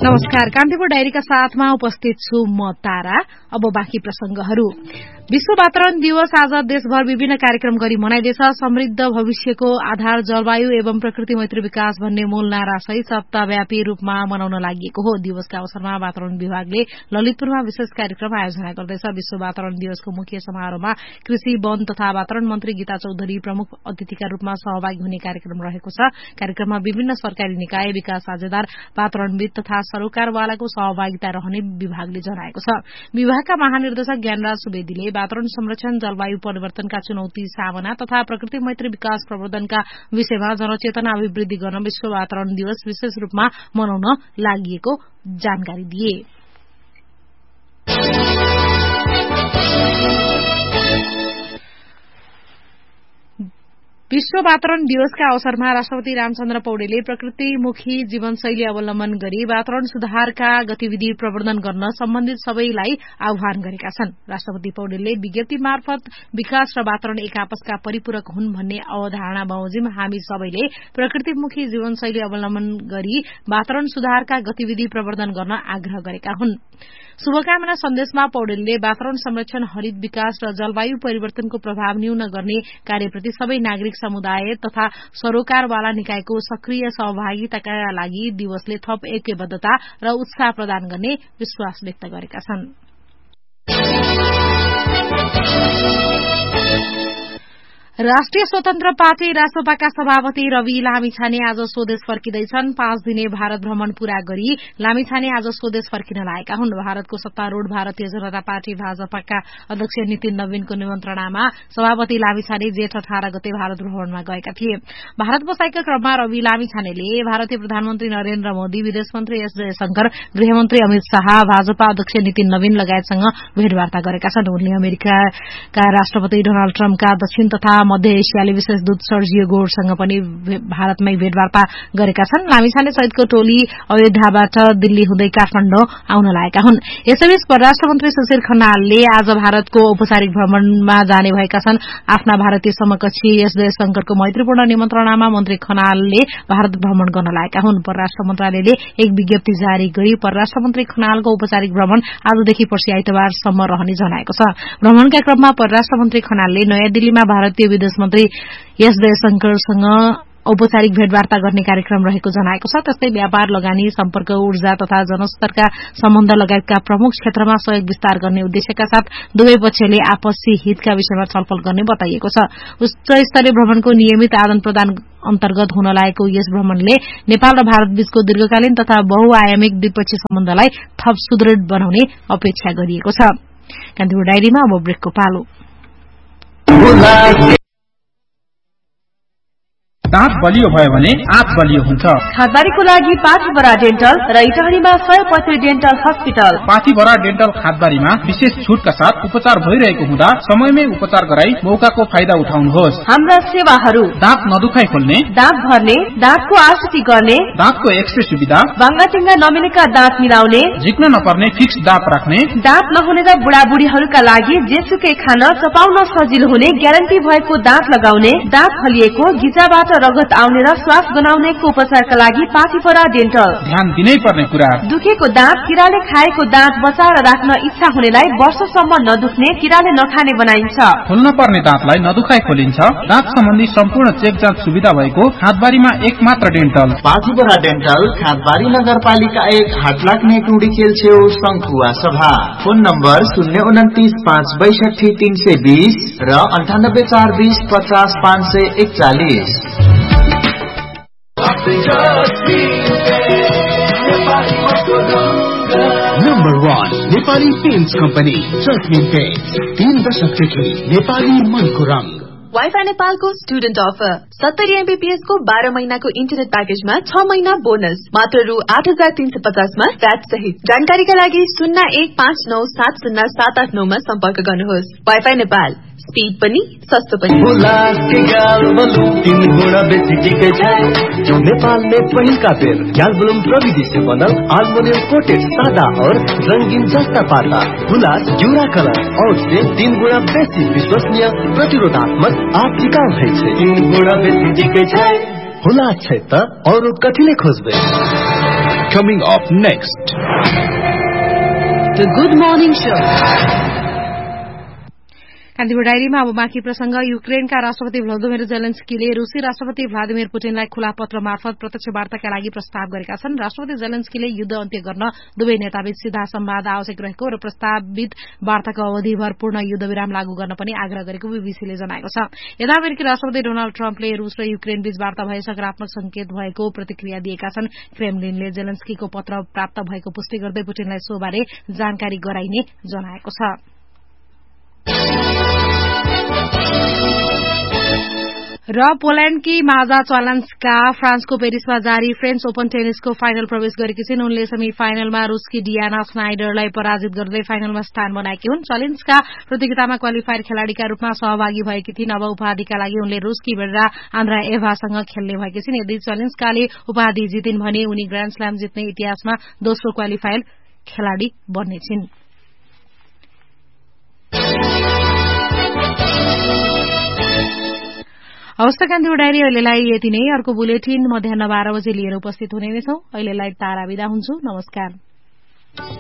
नमस्कार, कान्तिपुर डायरीका साथमा उपस्थित छु म तारा। अब बाँकी प्रसंगहरू। विश्व वातावरण दिवस आज देशभर विभिन्न कार्यक्रम गरी मनाइँदैछ। समृद्ध भविष्यको आधार जलवायु एवं प्रकृति मैत्री विकास भन्ने मूल नारासहित सप्ताहव्यापी रूपमा मनाउन लागि हो। दिवसका अवसरमा वातावरण विभागले ललितपुरमा विशेष कार्यक्रम आयोजना गर्दैछ। विश्व वातावरण दिवसको मुख्य समारोहमा कृषि, वन तथा वातावरण मन्त्री गीता चौधरी प्रमुख अतिथिका रूपमा सहभागी हुने कार्यक्रम रहेको छ। कार्यक्रममा विभिन्न सरकारी निकाय, विकास साझेदार, वातावरणविद तथा सरोकारवालाको सहभागिता रहने विभागले जनाएको छ। विभागका महानिर्देशक ज्ञानराज सुवेदीले वातावरण संरक्षण, जलवायु परिवर्तनका चुनौती सामना तथा प्रकृति मैत्री विकास प्रवर्धनका विषयमा जनचेतना अभिवृद्धि गर्न विश्व वातावरण दिवस विशेष रूपमा मनाउन लागि जानकारी दिए। विश्व वातावरण दिवसका अवसरमा राष्ट्रपति रामचन्द्र पौडेलले प्रकृतिमुखी जीवनशैली अवलम्बन गरी वातावरण सुधारका गतिविधि प्रवर्धन गर्न सम्बन्धित सबैलाई आह्वान गरेका छन्। राष्ट्रपति पौडेलले विज्ञप्ति मार्फत विकास र वातावरण एक आपसका परिपूरक हुन् भन्ने अवधारणा बमोजिम हामी सबैले प्रकृतिमुखी जीवनशैली अवलम्बन गरी वातावरण सुधारका गतिविधि प्रवर्धन गर्न आग्रह गरेका हुन्। शुभकामना सन्देशमा पौडेलले वातावरण संरक्षण, हरित विकास र जलवायु परिवर्तनको प्रभाव न्यून गर्ने कार्यप्रति सबै नागरिक समुदाय तथा सरोकारवाला निकायको सक्रिय सहभागिताका लागि दिवसले थप ऐक्यबद्धता र उत्साह प्रदान गर्ने विश्वास व्यक्त गरेका छन्। राष्ट्रिय स्वतन्त्र पार्टी रासोपाका सभापति रवि लामिछाने आज स्वदेश फर्किँदैछन्। 5 दिने भारत भ्रमण पूरा गरी लामिछाने आज स्वदेश फर्किन लागेका हुन्। भारतको सत्तारूढ़ भारतीय जनता पार्टी भाजपाका अध्यक्ष नितिन नवीनको निमन्त्रणामा सभापति लामिछाने जेठ 18 गते भारत भ्रमणमा गएका थिए। भारत बसाइका क्रममा रवि लामिछानेले भारतीय प्रधानमन्त्री नरेन्द्र मोदी, विदेश मन्त्री एस जयशंकर, गृहमन्त्री अमित शाह, भाजपा अध्यक्ष नितिन नवीन लगायतसँग भेटवार्ता गरेका छन्। उनले अमेरिकाका राष्ट्रपति डोनाल्ड ट्रम्पका दक्षिण तथा मध्य एसियाली विशेष दूत सर्जियो गोरसँग पनि भारतमै भेटवार्ता गरेका छन्। लामिछाने सहितको टोली अयोध्याबाट दिल्ली हुँदै काठमाडौँ आउन लागेका हुन्। यसैबीच परराष्ट्र मन्त्री सुशील खनालले आज भारतको औपचारिक भ्रमणमा जाने भएका छन्। आफ्ना भारतीय समकक्षी एस जयशंकरको मैत्रीपूर्ण निमन्त्रणामा मन्त्री खनालले भारत भ्रमण गर्न लागेका हुन्। परराष्ट्र मन्त्रालयले एक विज्ञप्ति जारी गरी परराष्ट्र मन्त्री खनालको औपचारिक भ्रमण आजदेखि पर्सि आइतबारसम्म रहने जनाएको छ। भ्रमणका क्रममा परराष्ट्र मन्त्री खनालले नयाँ दिल्लीमा भारतीय विदेश मन्त्री एस जयशंकरसँग औपचारिक भेटवार्ता गर्ने कार्यक्रम रहेको जनाएको छ। त्यस्तै व्यापार, लगानी, सम्पर्क, ऊर्जा तथा जनस्तरका सम्बन्ध लगायतका प्रमुख क्षेत्रमा सहयोग विस्तार गर्ने उद्देश्यका साथ दुवै पक्षले आपसी हितका विषयमा छलफल गर्ने बताइएको छ। उच्च स्तरीय भ्रमणको नियमित आदान प्रदान अन्तर्गत हुन लागेको यस भ्रमणले नेपाल र भारत बीचको दीर्घकालीन तथा बहुआयामिक द्विपक्षीय सम्बन्धलाई थप सुदृढ़ बनाउने अपेक्षा गरिएको छ। कान्तिपुर डायरीमा अब ब्रेकको पालो। दाँत बलियो भयो भने आँत बलियो हुन्छ। खादबारीको लागि पाथीभरा डेन्टल र इटहरीमा 100% डेन्टल हस्पिटल। पाथीभरा डेन्टल खादबारीमा विशेष छुटका साथ उपचार भइरहेको हुँदा समयमै उपचार गराई मौकाको फाइदा उठाउनुहोस्। हाम्रा सेवाहरू: दाँत नदुखाइ खोल्ने, दाँत भर्ने, दाँतको आकृति गर्ने, दाँतको एक्सरे सुविधा, बाङ्गाटिङ्गा नमिलेका दाँत मिलाउने, झिक्न नपर्ने फिक्स दाँत राख्ने, दाँत नहुने र बुढाबुढीहरूका लागि जेसुकै खान चपाउन सजिलो हुने ग्यारेन्टी भएको दाँत लगाउने, दाँत फलिएको, गिजाबाट रगत आउने र श्वास गनाउनेको उपचारका लागि पाथीभरा डेन्टल। ध्यान दिनै पर्ने कुरा: दुखेको दाँत, किराले खाएको दाँत बचाएर राख्न इच्छा हुनेलाई वर्षसम्म नदुख्ने, किराले नखाने बनाइन्छ। खोल्न पर्ने दाँतलाई नदुखाइ खोलिन्छ। दाँत सम्बन्धी सम्पूर्ण चेक जाँच सुविधा भएको खादबारीमा एकमात्र डेन्टल पाथीभरा डेन्टल, खादबारी नगरपालिका 1, हाटलाग्ने टुडीखेल छेउ, शङ्खुवा सभा। फोन नम्बर 029 562 320 र 98 420 50 541। नम्बर 1 नेपाली पेन्ट्स कम्पनी जस्मिन पेन्ट्स। 3 दशकदेखि नेपाली मनको रङ। वाइफाई नेपालको स्टुडेन्ट अफर 70 MBPS को 12 महिनाको इन्टरनेट प्याकेजमा 6 महिना बोनस मात्र रु 8350 मा भ्याट सहित। जानकारीका लागि 0159707889 मा सम्पर्क गर्नुहोस्। वाइफाई नेपाल, स्पीड पनि सस्तो पनि। नेपाल में पहिल का बेर ग्यालबलुम प्रविधि से बनल आलुमिनियम कोटेड सादा और रंगीन जस्ता पाता गुलास जूरा कलर और से 3 गुणा बेसी विश्वसनीय प्रतिरोधात्मक आ टिकाऊ है 3 गुणा बेसी टिके छै। हुलास छै त और कथिले खोजबे। Coming up next. The Good Morning Show. Kantipur डायरीमा अब बाँकी प्रसंग। युक्रेनका राष्ट्रपति भ्लादिमिर जेलेन्स्कीले रूसी राष्ट्रपति भ्लादिमिर पुटिनलाई खुला पत्र मार्फत प्रत्यक्ष वार्ताका लागि प्रस्ताव गरेका छन्। राष्ट्रपति जेलेन्स्कीले युद्ध अन्त्य गर्न दुवै नेताबीच सीधा संवाद आवश्यक रहेको र प्रस्तावित वार्ताको अवधिभर पूर्ण युद्धविराम लागू गर्न पनि आग्रह गरेको बीबीसीले जनाएको छ। यता अमेरिकी राष्ट्रपति डोनाल्ड ट्रम्पले रूस र युक्रेन बीच वार्ता भए सकारात्मक संकेत भएको प्रतिक्रिया दिएका छन्। क्रेमलिनले जेलेन्स्कीको पत्र प्राप्त भएको पुष्टि गर्दै पुटिनलाई सोबारे जानकारी गराइने जनाएको छ। र पोल्याण्डकी माजा च्यालेन्जका फ्रान्सको पेरिसमा जारी फ्रेन्च ओपन टेनिसको फाइनल प्रवेश गरेकी छिन्। उनले सेमी फाइनलमा रूसकी डियाना स्नाइडरलाई पराजित गर्दै फाइनलमा स्थान बनाएकी हुन्। च्यालेन्जका प्रतियोगितामा क्वालिफायर खेलाड़ीका रूपमा सहभागी भएकी थिइन्। अब उपाधिका लागि उनले रूसकी बेडरा आन्द्रा एभासँग खेल्ने भएकी छिन्। यदि च्यालेन्जकाले उपाधि जितिन् भने उनी ग्रान्ड स्ल्याम जित्ने इतिहासमा दोस्रो क्वालिफायर खेलाड़ी बन्नेछिन्। हवस् कान्तिपुर डायरी अहिलेलाई यति नै। अर्को बुलेटिन मध्याह 12 बजे लिएर उपस्थित हुने नै छौं। अहिलेलाई तारा बिदा हुन्छु। नमस्कार।